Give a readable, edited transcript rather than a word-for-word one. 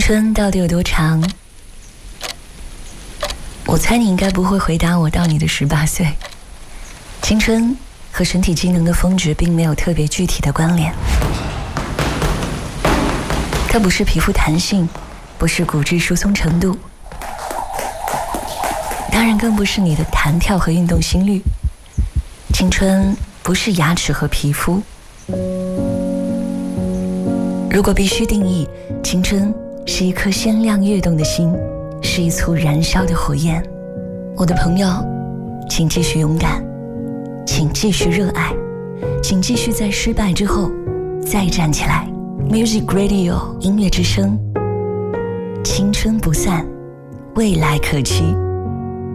春到底有多长？我猜你应该不会回答我到你的18岁。青春和身体机能的峰值并没有特别具体的关联，它不是皮肤弹性，不是骨质疏松程度，当然更不是你的弹跳和运动心率。青春不是牙齿和皮肤。如果必须定义，青春是一颗鲜亮跃动的心，是一簇燃烧的火焰。我的朋友，请继续勇敢，请继续热爱，请继续在失败之后再站起来。 Music Radio 音乐之声，青春不散，未来可期。